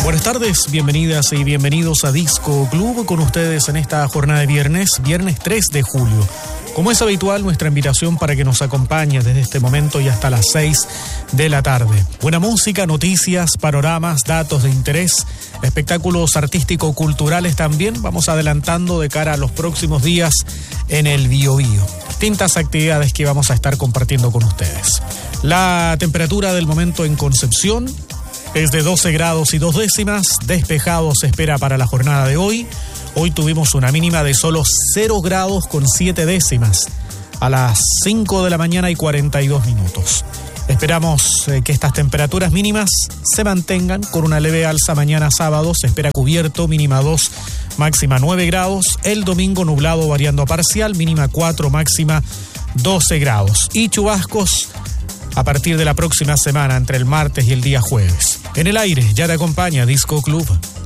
Buenas tardes, bienvenidas y bienvenidos a Disco Club, con ustedes en esta jornada de viernes 3 de julio. Como es habitual, nuestra invitación para que nos acompañe desde este momento y hasta las 6 de la tarde. Buena música, noticias, panoramas, datos de interés, espectáculos artístico-culturales también. Vamos adelantando de cara a los próximos días en el Biobío. Distintas actividades que vamos a estar compartiendo con ustedes. La temperatura del momento en Concepción es de 12 grados y 2 décimas, despejado se espera para la jornada de hoy. Hoy tuvimos una mínima de solo 0 grados con 7 décimas a las 5 de la mañana y 42 minutos. Esperamos que estas temperaturas mínimas se mantengan con una leve alza mañana sábado. Se espera cubierto, mínima 2, máxima 9 grados. El domingo nublado variando a parcial, mínima 4, máxima 12 grados. Y chubascos a partir de la próxima semana, entre el martes y el día jueves. En el aire ya te acompaña Disco Club.